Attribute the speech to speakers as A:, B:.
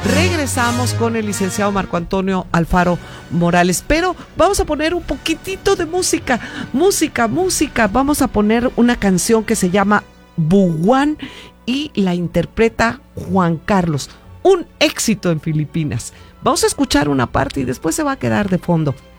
A: Regresamos con el licenciado Marco Antonio Alfaro Morales, pero vamos a poner un poquitito de música. Vamos a poner una canción que se llama Buguán y la interpreta Juan Carlos. Un éxito en Filipinas. Vamos a escuchar una parte y después se va a quedar de fondo.